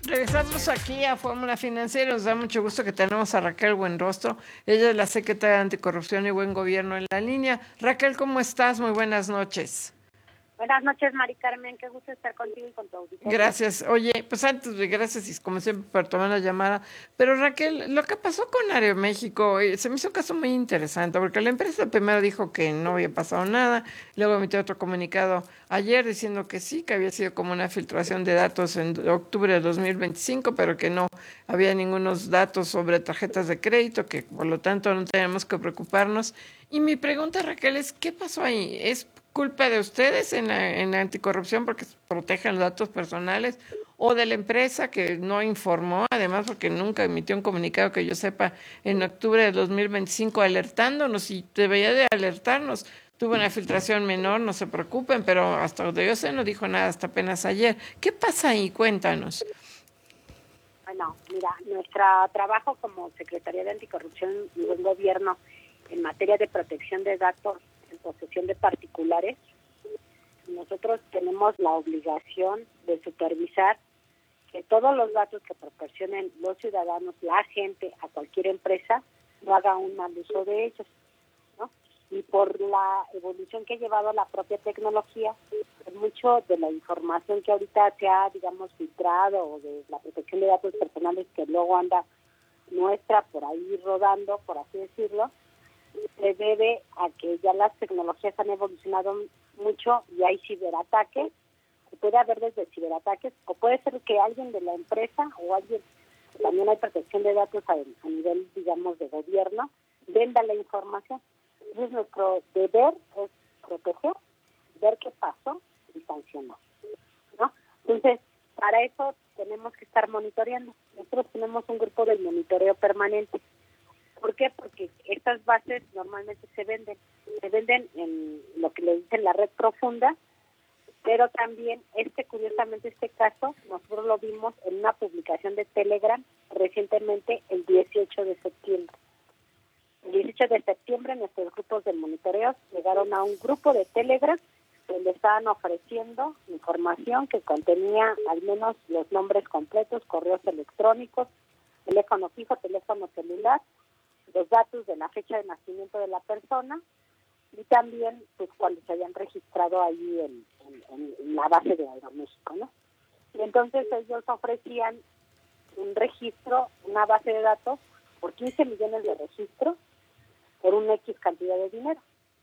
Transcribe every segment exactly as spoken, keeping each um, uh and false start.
Regresamos aquí a Fórmula Financiera. Nos da mucho gusto que tenemos a Raquel Buenrostro. Ella es la secretaria de Anticorrupción y Buen Gobierno en la línea. Raquel, ¿cómo estás? Muy buenas noches. Buenas noches, Mari Carmen. Qué gusto estar contigo y con tu auditorio. Gracias. Oye, pues antes de gracias y como siempre por tomar la llamada. Pero Raquel, lo que pasó con Aeroméxico eh, se me hizo un caso muy interesante porque la empresa primero dijo que no había pasado nada, luego emitió otro comunicado ayer diciendo que sí, que había sido como una filtración de datos en octubre de dos mil veinticinco, pero que no había ningunos datos sobre tarjetas de crédito, que por lo tanto no tenemos que preocuparnos. Y mi pregunta, Raquel, es ¿qué pasó ahí? ¿Es culpa de ustedes en la, en la anticorrupción porque protegen los datos personales o de la empresa que no informó, además porque nunca emitió un comunicado que yo sepa en octubre de dos mil veinticinco alertándonos y debería de alertarnos? Tuvo una filtración menor, no se preocupen, pero hasta donde yo sé no dijo nada hasta apenas ayer. ¿Qué pasa ahí? Cuéntanos. Bueno, mira, nuestro trabajo como Secretaría de Anticorrupción y Buen Gobierno en materia de protección de datos en posesión de particulares, nosotros tenemos la obligación de supervisar que todos los datos que proporcionen los ciudadanos, la gente, a cualquier empresa, no haga un mal uso de ellos, ¿no? Y por la evolución que ha llevado la propia tecnología, pues mucho de la información que ahorita se ha, digamos, filtrado o de la protección de datos personales que luego anda nuestra por ahí rodando, por así decirlo, se debe a que ya las tecnologías han evolucionado mucho y hay ciberataques, puede haber desde ciberataques, o puede ser que alguien de la empresa o alguien, también hay protección de datos a, a nivel, digamos, de gobierno, venda la información. Entonces nuestro deber es proteger, ver qué pasó y sancionar, ¿no? Entonces, para eso tenemos que estar monitoreando. Nosotros tenemos un grupo de monitoreo permanente. ¿Por qué? Porque estas bases normalmente se venden, se venden en lo que le dicen la red profunda, pero también, este curiosamente este caso, nosotros lo vimos en una publicación de Telegram recientemente el dieciocho de septiembre. El dieciocho de septiembre nuestros grupos de monitoreo llegaron a un grupo de Telegram donde estaban ofreciendo información que contenía al menos los nombres completos, correos electrónicos, teléfono fijo, teléfono celular, los datos de la fecha de nacimiento de la persona y también pues cuando se habían registrado ahí en, en, en la base de Aeroméxico, ¿no? Y entonces ellos ofrecían un registro, una base de datos por quince millones de registros por una X cantidad de dinero.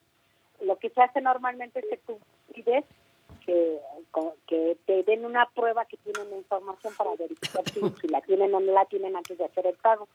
Lo que se hace normalmente es que tú pides que, que te den una prueba que tienen la información para verificar si, si la tienen o no la tienen antes de hacer el pago.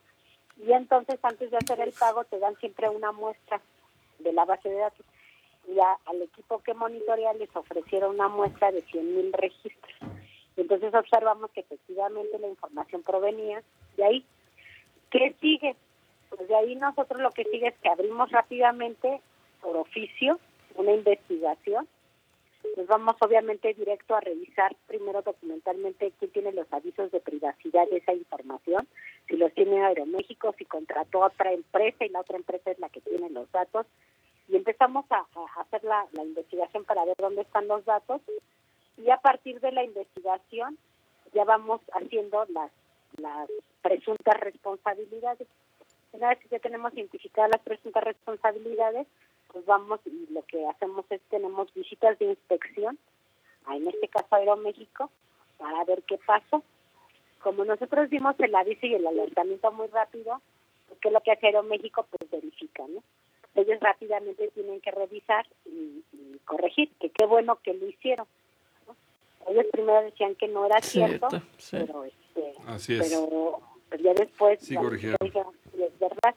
Y entonces antes de hacer el pago te dan siempre una muestra de la base de datos. Y a, al equipo que monitorea les ofrecieron una muestra de cien mil registros. Y entonces observamos que efectivamente la información provenía de ahí. ¿Qué sigue? Pues de ahí nosotros lo que sigue es que abrimos rápidamente por oficio una investigación. Nos vamos obviamente directo a revisar primero documentalmente quién tiene los avisos de privacidad de esa información, si los tiene Aeroméxico, si contrató a otra empresa y la otra empresa es la que tiene los datos. Y empezamos a, a hacer la, la investigación para ver dónde están los datos y a partir de la investigación ya vamos haciendo las, las presuntas responsabilidades. Una vez que ya tenemos identificadas las presuntas responsabilidades, pues vamos y lo que hacemos es tenemos visitas de inspección, en este caso Aeroméxico, para ver qué pasó. Como nosotros dimos el aviso y el alertamiento muy rápido, pues ¿qué es lo que hace Aeroméxico? Pues verifica, ¿no? Ellos rápidamente tienen que revisar y, y corregir, que qué bueno que lo hicieron, ¿no? Ellos primero decían que no era cierto, cierto sí. pero este, Así es. pero, pero ya después sí, corrigieron. Es verdad.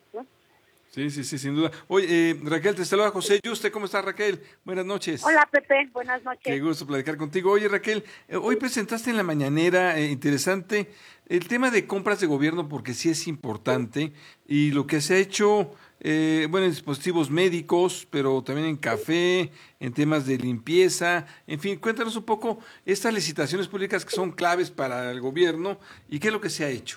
Sí, sí, sí, sin duda. Oye, eh, Raquel, te saluda José Yuste. ¿Cómo estás, Raquel? Buenas noches. Hola, Pepe. Buenas noches. Qué gusto platicar contigo. Oye, Raquel, eh, hoy presentaste en la mañanera, eh, interesante, el tema de compras de gobierno, porque sí es importante, y lo que se ha hecho, eh, bueno, en dispositivos médicos, pero también en café, en temas de limpieza, en fin, cuéntanos un poco estas licitaciones públicas que son claves para el gobierno, y qué es lo que se ha hecho.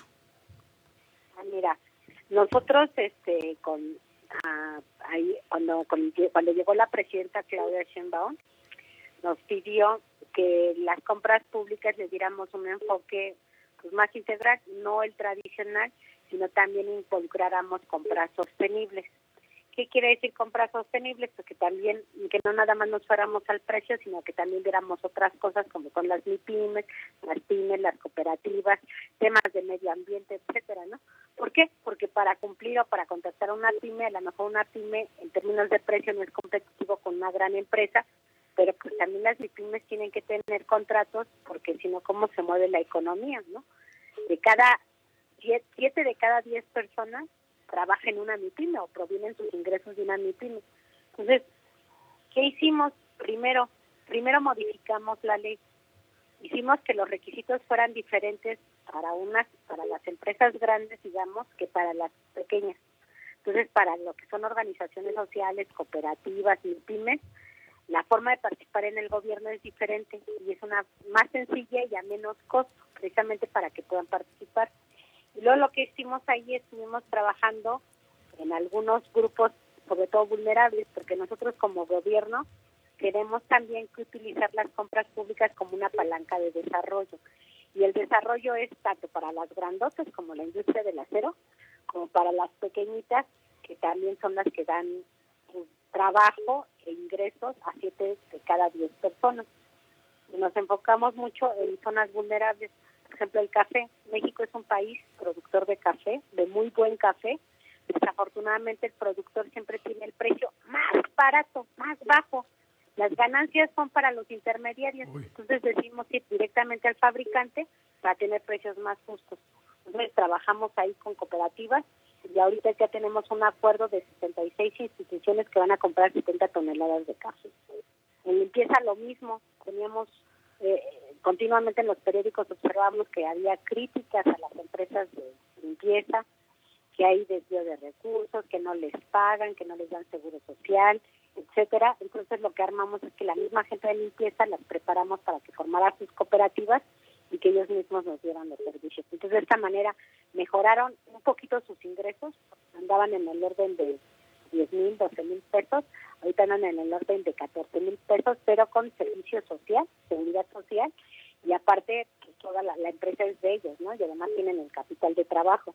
Ah, mira. Nosotros, este, con, ah, ahí, cuando, con, cuando llegó la presidenta Claudia Sheinbaum, nos pidió que las compras públicas les diéramos un enfoque pues más integral, no el tradicional, sino también involucráramos compras sostenibles. ¿Qué quiere decir compras sostenibles? Pues que también, que no nada más nos fuéramos al precio, sino que también viéramos otras cosas como son las MIPYMES, las pymes, las cooperativas, temas de medio ambiente, etcétera, ¿no? ¿Por qué? Porque para cumplir o para contactar a una pyme, a lo mejor una pyme en términos de precio no es competitivo con una gran empresa, pero pues también las MIPYMES tienen que tener contratos, porque si no, ¿cómo se mueve la economía, no? De cada siete, siete de cada diez personas trabaja en una MIPYME o provienen sus ingresos de una MIPYME. Entonces, ¿qué hicimos? Primero, primero modificamos la ley. Hicimos que los requisitos fueran diferentes para unas, para las empresas grandes, digamos, que para las pequeñas. Entonces, para lo que son organizaciones sociales, cooperativas, MIPYMES, la forma de participar en el gobierno es diferente y es una más sencilla y a menos costo, precisamente para que puedan participar. Y luego lo que hicimos ahí, estuvimos trabajando en algunos grupos, sobre todo vulnerables, porque nosotros como gobierno queremos también que utilizar las compras públicas como una palanca de desarrollo. Y el desarrollo es tanto para las grandotas como la industria del acero, como para las pequeñitas, que también son las que dan pues, trabajo e ingresos a siete de cada diez personas. Y nos enfocamos mucho en zonas vulnerables. Por ejemplo, el café. México es un país productor de café, de muy buen café. Desafortunadamente el productor siempre tiene el precio más barato, más bajo. Las ganancias son para los intermediarios. Uy. Entonces decidimos ir directamente al fabricante para tener precios más justos. Entonces trabajamos ahí con cooperativas y ahorita ya tenemos un acuerdo de setenta y seis instituciones que van a comprar setenta toneladas de café. En limpieza lo mismo. Teníamos eh, continuamente en los periódicos observamos que había críticas a las empresas de limpieza, que hay desvío de recursos, que no les pagan, que no les dan seguro social, etcétera. Entonces lo que armamos es que la misma gente de limpieza las preparamos para que formaran sus cooperativas y que ellos mismos nos dieran los servicios. Entonces de esta manera mejoraron un poquito sus ingresos, andaban en el orden de diez mil, doce mil pesos, ahorita andan en el orden de catorce mil pesos, pero con servicio social, seguridad social, y aparte pues, toda la, la empresa es de ellos, ¿no? Y además tienen el capital de trabajo.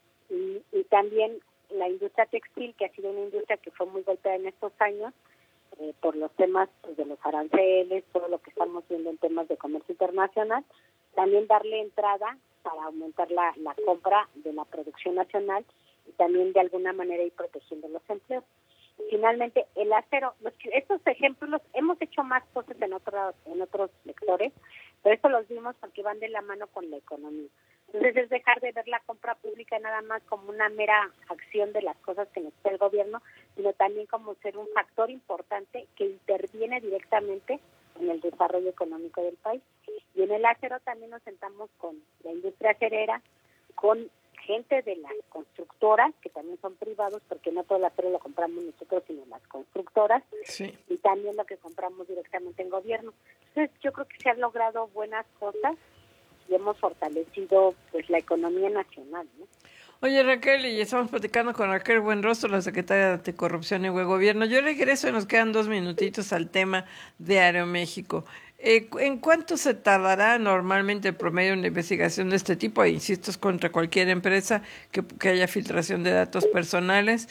Y, y también la industria textil, que ha sido una industria que fue muy golpeada en estos años eh, por los temas pues, de los aranceles, todo lo que estamos viendo en temas de comercio internacional, también darle entrada para aumentar la, la compra de la producción nacional y también de alguna manera ir protegiendo los empleos. Finalmente, el acero, los, estos ejemplos, los, hemos hecho más cosas en, otro, en otros sectores, pero esto los vimos porque van de la mano con la economía. Entonces es dejar de ver la compra pública nada más como una mera acción de las cosas que necesita el gobierno, sino también como ser un factor importante que interviene directamente en el desarrollo económico del país. Y en el acero también nos sentamos con la industria acerera, con gente de las constructoras, que también son privados, porque no todo el acero lo compramos nosotros, sino las constructoras, sí. Y también lo que compramos directamente en gobierno. Entonces yo creo que se han logrado buenas cosas y hemos fortalecido pues la economía nacional, ¿no? Oye, Raquel, y estamos platicando con Raquel Buenrostro, la secretaria de Anticorrupción y Buen Gobierno. Yo regreso y nos quedan dos minutitos al tema de Aeroméxico. Eh, ¿En cuánto se tardará normalmente el promedio de una investigación de este tipo? E insisto, es contra cualquier empresa que, que haya filtración de datos personales.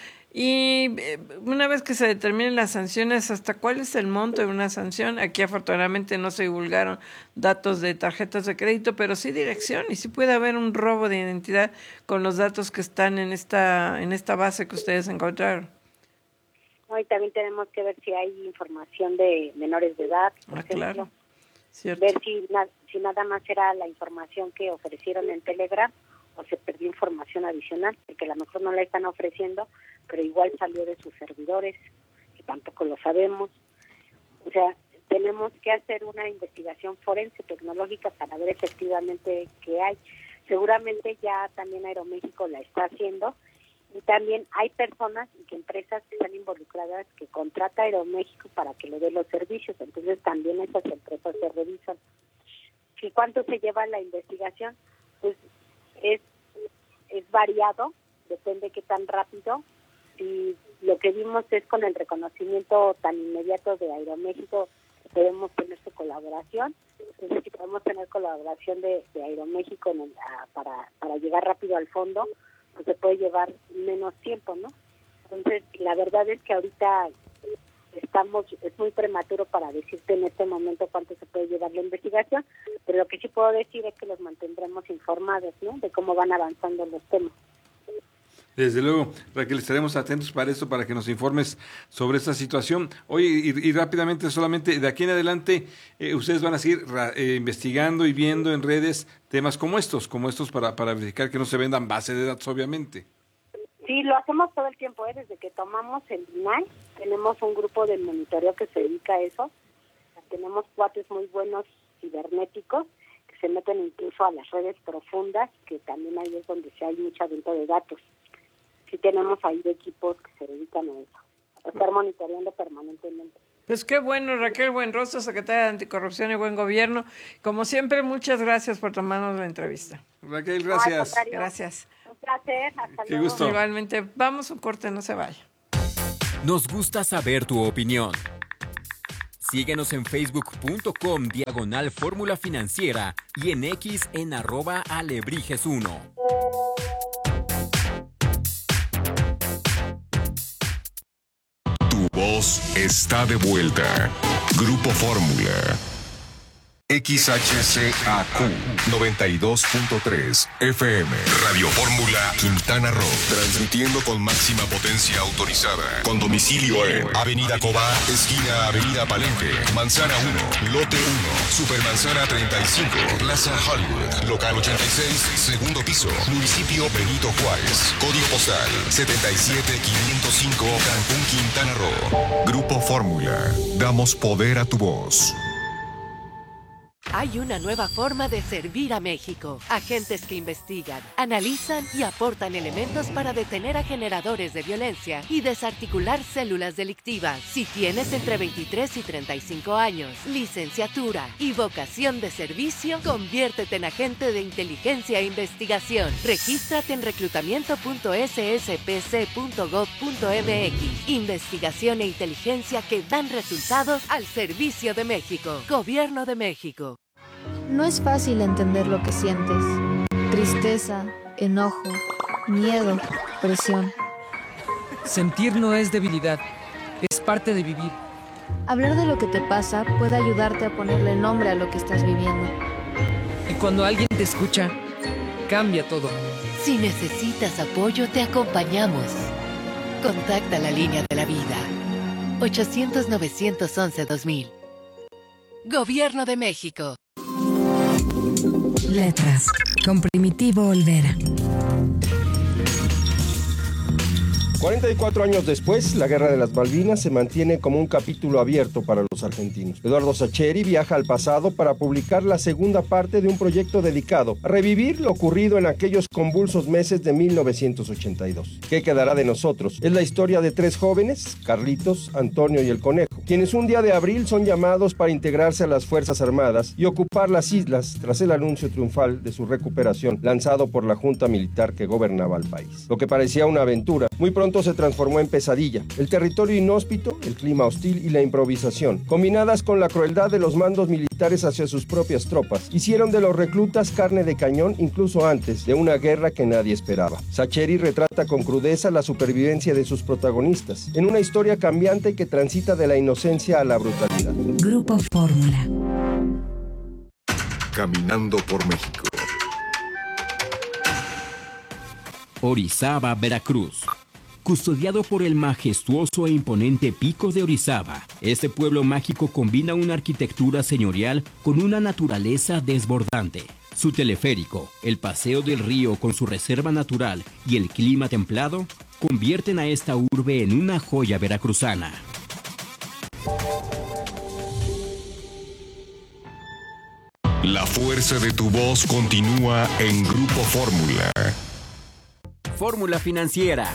Y eh, una vez que se determinen las sanciones, ¿hasta cuál es el monto de una sanción? Aquí afortunadamente no se divulgaron datos de tarjetas de crédito, pero sí dirección, y sí puede haber un robo de identidad con los datos que están en esta, en esta base que ustedes encontraron. Y también tenemos que ver si hay información de menores de edad, por ah, ejemplo. Claro. Cierto. Ver si, na, si nada más era la información que ofrecieron en Telegram o se perdió información adicional, porque a lo mejor no la están ofreciendo, pero igual salió de sus servidores, que tampoco lo sabemos. O sea, tenemos que hacer una investigación forense tecnológica para ver efectivamente qué hay. Seguramente ya también Aeroméxico la está haciendo, y también hay personas y empresas que están involucradas que contrata Aeroméxico para que le dé los servicios, entonces también esas empresas se revisan. ¿Y cuánto se lleva la investigación? Pues es, es variado, depende qué tan rápido. Y lo que vimos es con el reconocimiento tan inmediato de Aeroméxico, podemos tener su colaboración. Entonces, si podemos tener colaboración de, de Aeroméxico en el, a, para, para llegar rápido al fondo, pues se puede llevar menos tiempo, ¿no? Entonces, la verdad es que ahorita estamos, es muy prematuro para decirte en este momento cuánto se puede llevar la investigación, pero lo que sí puedo decir es que los mantendremos informados, ¿no?, de cómo van avanzando los temas. Desde luego, Raquel, estaremos atentos para eso, para que nos informes sobre esta situación. Oye, y, y rápidamente, solamente de aquí en adelante, eh, ustedes van a seguir eh, investigando y viendo en redes temas como estos, como estos para, para verificar que no se vendan bases de datos, obviamente. Sí, lo hacemos todo el tiempo, ¿eh? Desde que tomamos el I N A I, tenemos un grupo de monitoreo que se dedica a eso. Tenemos cuates muy buenos cibernéticos que se meten incluso a las redes profundas, que también ahí es donde se hay mucha venta de datos. Sí tenemos ahí equipos que se dedican a eso, a estar monitoreando permanentemente. Pues qué bueno, Raquel Buenrostro, secretaria de Anticorrupción y Buen Gobierno. Como siempre, muchas gracias por tomarnos la entrevista. Raquel, gracias. No, gracias. Un placer, hasta Qué luego. gusto. Igualmente, vamos a un corte, no se vaya. Nos gusta saber tu opinión. Síguenos en facebook.com diagonal fórmula financiera y en X en arroba alebrijes uno. Tu voz está de vuelta. Grupo Fórmula. X H C A Q noventa y dos punto tres F M. Radio Fórmula Quintana Roo. Transmitiendo con máxima potencia autorizada. Con domicilio en Avenida Cobá, esquina Avenida Palenque, Manzana uno, Lote uno, Supermanzana treinta y cinco, Plaza Hollywood, Local ochenta y seis, segundo piso, Municipio Benito Juárez. Código postal setenta y siete quinientos cinco, Cancún, Quintana Roo. Grupo Fórmula. Damos poder a tu voz. Hay una nueva forma de servir a México. Agentes que investigan, analizan y aportan elementos para detener a generadores de violencia y desarticular células delictivas. Si tienes entre veintitrés y treinta y cinco años, licenciatura y vocación de servicio, conviértete en agente de inteligencia e investigación. Regístrate en reclutamiento punto s s p c punto gov punto m x. Investigación e inteligencia que dan resultados al servicio de México. Gobierno de México. No es fácil entender lo que sientes. Tristeza, enojo, miedo, presión. Sentir no es debilidad, es parte de vivir. Hablar de lo que te pasa puede ayudarte a ponerle nombre a lo que estás viviendo. Y cuando alguien te escucha, cambia todo. Si necesitas apoyo, te acompañamos. Contacta la línea de la vida. ochocientos, novecientos once, dos mil. Gobierno de México. Letras, con Primitivo Olvera. cuarenta y cuatro años después, la Guerra de las Malvinas se mantiene como un capítulo abierto para los argentinos. Eduardo Sacheri viaja al pasado para publicar la segunda parte de un proyecto dedicado a revivir lo ocurrido en aquellos convulsos meses de mil novecientos ochenta y dos. ¿Qué quedará de nosotros? Es la historia de tres jóvenes, Carlitos, Antonio y el Conejo, quienes un día de abril son llamados para integrarse a las Fuerzas Armadas y ocupar las islas tras el anuncio triunfal de su recuperación lanzado por la junta militar que gobernaba el país. Lo que parecía una aventura, muy pronto se transformó en pesadilla. El territorio inhóspito, el clima hostil y la improvisación, combinadas con la crueldad de los mandos militares hacia sus propias tropas, hicieron de los reclutas carne de cañón incluso antes de una guerra que nadie esperaba. Sacheri retrata con crudeza la supervivencia de sus protagonistas, en una historia cambiante que transita de la inocencia a la brutalidad. Grupo Fórmula. Caminando por México. Orizaba, Veracruz. Custodiado por el majestuoso e imponente Pico de Orizaba, este pueblo mágico combina una arquitectura señorial con una naturaleza desbordante. Su teleférico, el paseo del río con su reserva natural y el clima templado convierten a esta urbe en una joya veracruzana. La fuerza de tu voz continúa en Grupo Fórmula. Fórmula Financiera.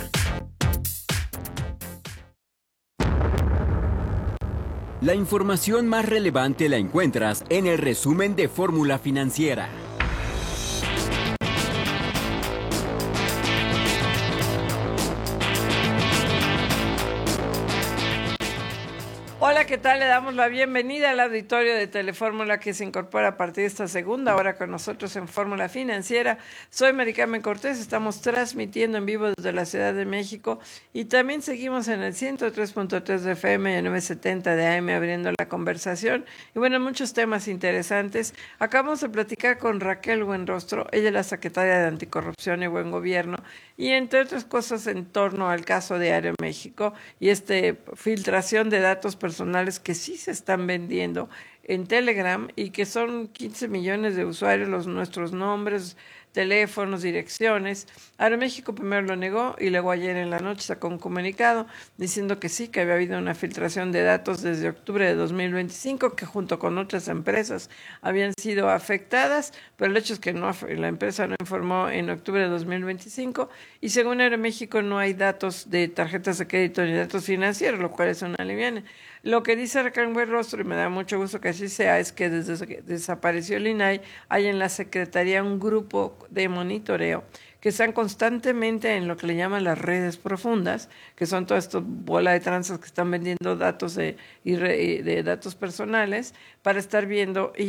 La información más relevante la encuentras en el resumen de Fórmula Financiera. Hola, ¿qué tal? Le damos la bienvenida al auditorio de Telefórmula que se incorpora a partir de esta segunda hora con nosotros en Fórmula Financiera. Soy Mari Carmen Cortés, estamos transmitiendo en vivo desde la Ciudad de México y también seguimos en el ciento tres punto tres de F M y novecientos setenta de A M abriendo la conversación. Y bueno, muchos temas interesantes. Acabamos de platicar con Raquel Buenrostro, ella es la secretaria de Anticorrupción y Buen Gobierno, y entre otras cosas en torno al caso de Aeroméxico y este filtración de datos personales que sí se están vendiendo en Telegram y que son quince millones de usuarios, los nuestros nombres, teléfonos, direcciones. Aeroméxico primero lo negó y luego ayer en la noche sacó un comunicado diciendo que sí, que había habido una filtración de datos desde octubre de dos mil veinticinco, que junto con otras empresas habían sido afectadas, pero el hecho es que no, la empresa no informó en octubre de dos mil veinticinco y según Aeroméxico no hay datos de tarjetas de crédito ni datos financieros, lo cual es una aliviane. Lo que dice Raquel Buenrostro, y me da mucho gusto que así sea, es que desde que desapareció el I N A I hay en la Secretaría un grupo de monitoreo que están constantemente en lo que le llaman las redes profundas, que son todas estas bola de tranzas que están vendiendo datos de, de datos personales para estar viendo y